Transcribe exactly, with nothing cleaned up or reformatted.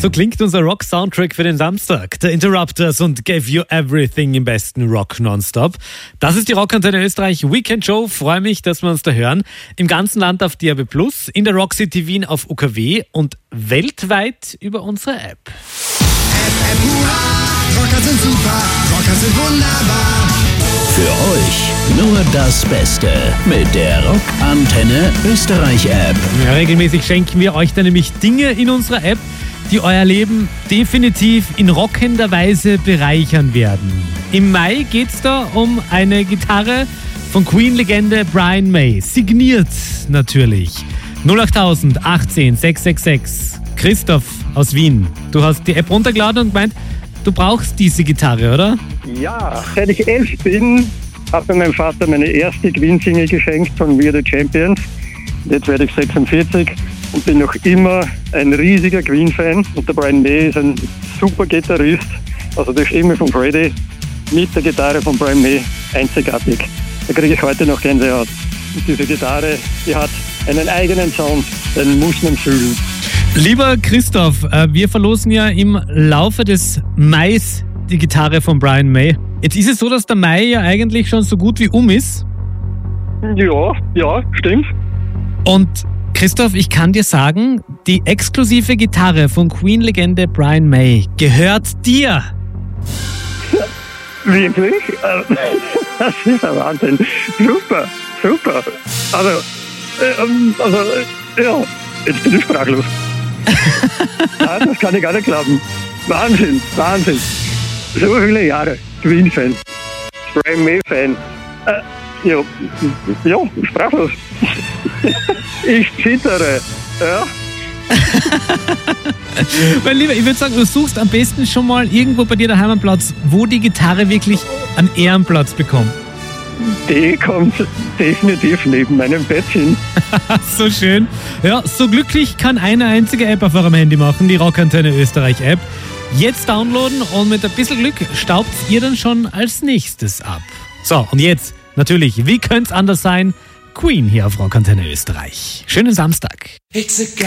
So klingt unser Rock-Soundtrack für den Samstag. The Interrupters und Gave You Everything im besten Rock nonstop. Das ist die Rockantenne Österreich Weekend Show. Freue mich, dass wir uns da hören. Im ganzen Land auf D A B plus, in der Rock City Wien auf U K W und weltweit über unsere App. App, App, hurra, Rocker sind super, Rocker sind wunderbar. Für euch nur das Beste mit der Rockantenne Österreich App. Ja, regelmäßig schenken wir euch dann nämlich Dinge in unserer App, die euer Leben definitiv in rockender Weise bereichern werden. Im Mai geht's da um eine Gitarre von Queen-Legende Brian May. Signiert natürlich. null achttausend achtzehn sechs sechs sechs. Christoph aus Wien. Du hast die App runtergeladen und gemeint, du brauchst diese Gitarre, oder? Ja, seit ich elf bin, hat mir mein Vater meine erste Queen-Single geschenkt von We Are The Champions. Jetzt werde ich sechsundvierzig und bin noch immer ein riesiger Queen-Fan. Und der Brian May ist ein super Gitarrist. Also die Stimme von Freddie mit der Gitarre von Brian May einzigartig. Da kriege ich heute noch Gänsehaut. Und diese Gitarre, die hat einen eigenen Sound, den muss man fühlen. Lieber Christoph, wir verlosen ja im Laufe des Mais die Gitarre von Brian May. Jetzt ist es so, dass der Mai ja eigentlich schon so gut wie um ist. Ja, ja, stimmt. Und Christoph, ich kann dir sagen, die exklusive Gitarre von Queen-Legende Brian May gehört dir. Wirklich? Das ist ein Wahnsinn. Super, super. Also, äh, also äh, ja, jetzt bin ich sprachlos. Nein, das kann ich gar nicht glauben. Wahnsinn, Wahnsinn. So viele Jahre Queen-Fan, Brian May-Fan. Äh, ja, ja, sprachlos. Ich zittere. Ja. Mein Lieber, ich würde sagen, du suchst am besten schon mal irgendwo bei dir daheim einen Platz, wo die Gitarre wirklich einen Ehrenplatz bekommt. Die kommt definitiv neben meinem Bett hin. So schön. Ja, so glücklich kann eine einzige App auf eurem Handy machen, die Rockantenne Österreich App. Jetzt downloaden und mit ein bisschen Glück staubt ihr dann schon als nächstes ab. So, und jetzt natürlich, wie könnte es anders sein? Queen hier auf Rockantenne Österreich. Schönen Samstag.